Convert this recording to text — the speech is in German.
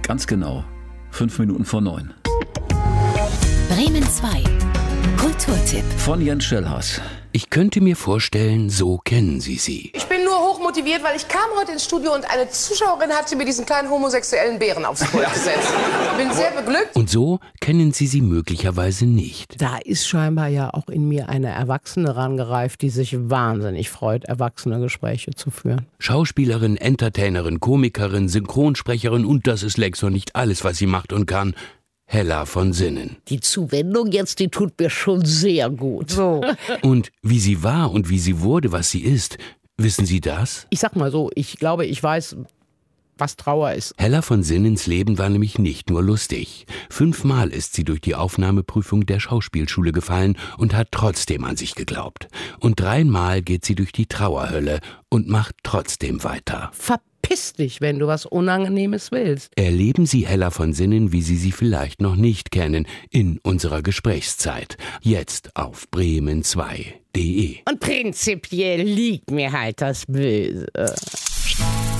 Ganz genau. 5 Minuten vor 9. Bremen 2. Kulturtipp. Von Jens Schellhaas. Ich könnte mir vorstellen, so kennen Sie sie. Ich bin nur hochmotiviert, weil ich kam heute ins Studio und eine Zuschauerin hatte mir diesen kleinen homosexuellen Bären aufs Pult gesetzt. Ich bin sehr beglückt. Und so kennen Sie sie möglicherweise nicht. Da ist scheinbar ja auch in mir eine Erwachsene rangereift, die sich wahnsinnig freut, erwachsene Gespräche zu führen. Schauspielerin, Entertainerin, Komikerin, Synchronsprecherin und das ist längst noch nicht alles, was sie macht und kann. Hella von Sinnen. Die Zuwendung jetzt, die tut mir schon sehr gut. So. Und wie sie war und wie sie wurde, was sie ist, wissen Sie das? Ich sag mal so, ich glaube, ich weiß, was Trauer ist. Hella von Sinnens Leben war nämlich nicht nur lustig. 5-mal ist sie durch die Aufnahmeprüfung der Schauspielschule gefallen und hat trotzdem an sich geglaubt. Und 3-mal geht sie durch die Trauerhölle und macht trotzdem weiter. Verpiss dich, wenn du was Unangenehmes willst. Erleben Sie Hella von Sinnen, wie Sie sie vielleicht noch nicht kennen, in unserer Gesprächszeit. Jetzt auf bremen2.de. Und prinzipiell liegt mir halt das Böse.